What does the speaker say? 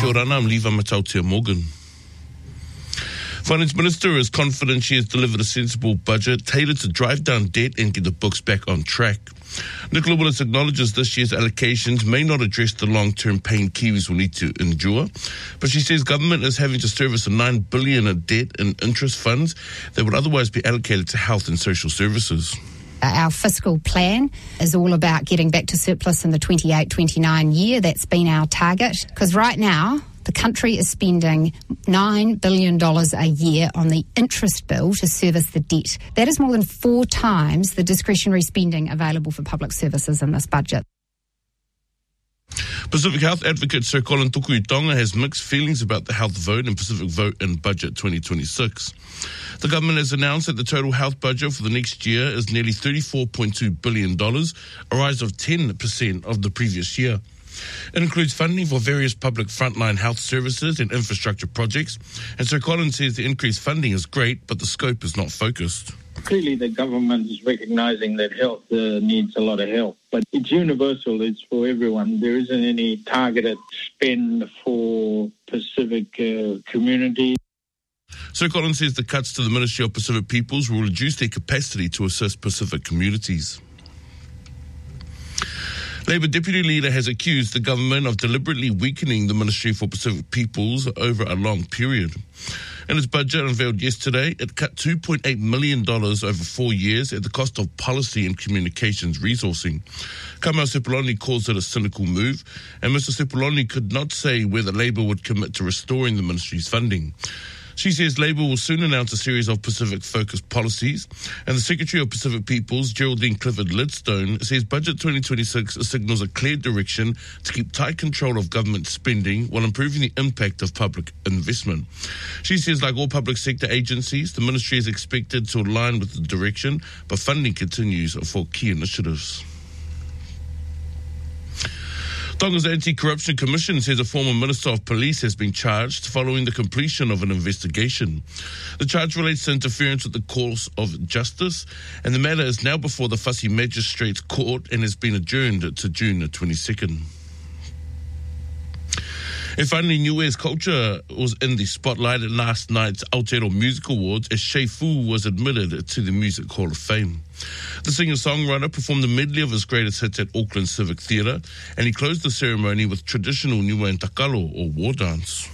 Kia ora, I'm Leva Matautia Morgan. Finance Minister is confident she has delivered a sensible budget tailored to drive down debt and get the books back on track. Nicola Willis acknowledges this year's allocations may not address the long-term pain Kiwis will need to endure, but she says government is having to service $9 billion in debt and interest funds that would otherwise be allocated to health and social services. Our fiscal plan is all about getting back to surplus in the 28-29 year. That's been our target, because right now the country is spending $9 billion a year on the interest bill to service the debt. That is more than 4 times the discretionary spending available for public services in this budget. Pacific Health advocate Sir Colin Tukuitonga has mixed feelings about the health vote and Pacific vote in Budget 2026. The government has announced that the total health budget for the next year is nearly $34.2 billion, a rise of 10% of the previous year. It includes funding for various public frontline health services and infrastructure projects, and Sir Colin says the increased funding is great, but the scope is not focused. Clearly the government is recognising that health needs a lot of help, but it's universal, it's for everyone. There isn't any targeted spend for Pacific communities. Sir Colin says the cuts to the Ministry of Pacific Peoples will reduce their capacity to assist Pacific communities. Labour Deputy Leader has accused the government of deliberately weakening the Ministry for Pacific Peoples over a long period. In its budget unveiled yesterday, it cut $2.8 million over 4 years at the cost of policy and communications resourcing. Kamau Sepuloni calls it a cynical move, and Mr Sepuloni could not say whether Labour would commit to restoring the ministry's funding. She says Labour will soon announce a series of Pacific-focused policies, and the Secretary of Pacific Peoples, Geraldine Clifford-Lidstone, says Budget 2026 signals a clear direction to keep tight control of government spending while improving the impact of public investment. She says, like all public sector agencies, the ministry is expected to align with the direction, but funding continues for key initiatives. Tonga's Anti-Corruption Commission says a former Minister of Police has been charged following the completion of an investigation. The charge relates to interference with the course of justice, and the matter is now before the Whasi Magistrates Court and has been adjourned to June 22nd. And finally, Niue's culture was in the spotlight at last night's Aotearoa Music Awards as Shea Fu was admitted to the Music Hall of Fame. The singer-songwriter performed a medley of his greatest hits at Auckland Civic Theatre, and he closed the ceremony with traditional Niuean takalo, or war dance.